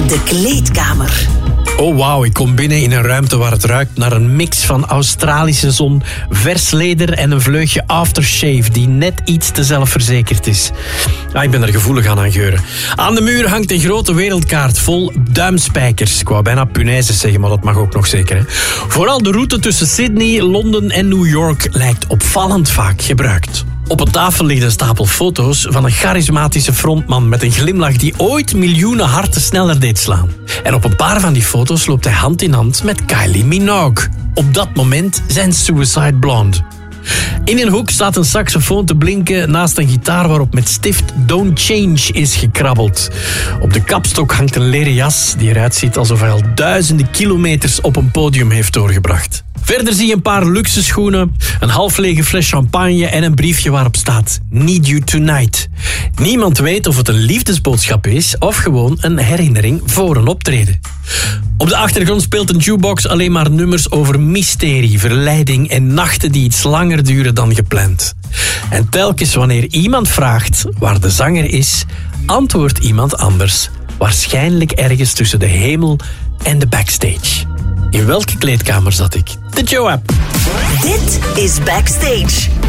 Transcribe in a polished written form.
De kleedkamer. Oh wauw, ik kom binnen in een ruimte waar het ruikt naar een mix van Australische zon, vers leder en een vleugje aftershave die net iets te zelfverzekerd is. Ik ben er gevoelig aan geuren. Aan de muur hangt een grote wereldkaart vol duimspijkers. Ik wou bijna punaises zeggen, maar dat mag ook nog zeker. Hè? Vooral de route tussen Sydney, Londen en New York lijkt opvallend vaak gebruikt. Op een tafel ligt een stapel foto's van een charismatische frontman met een glimlach die ooit miljoenen harten sneller deed slaan. En op een paar van die foto's loopt hij hand in hand met Kylie Minogue. Op dat moment zijn Suicide Blonde. In een hoek staat een saxofoon te blinken naast een gitaar waarop met stift Don't Change is gekrabbeld. Op de kapstok hangt een leren jas die eruit ziet alsof hij al duizenden kilometers op een podium heeft doorgebracht. Verder zie je een paar luxe schoenen, een half lege fles champagne en een briefje waarop staat Need You Tonight. Niemand weet of het een liefdesboodschap is of gewoon een herinnering voor een optreden. Op de achtergrond speelt een jukebox alleen maar nummers over mysterie, verleiding en nachten die iets langer duren dan gepland. En telkens wanneer iemand vraagt waar de zanger is, antwoordt iemand anders, waarschijnlijk ergens tussen de hemel en de backstage. In welke kleedkamer zat ik? De Joe-app. Dit is Backstage.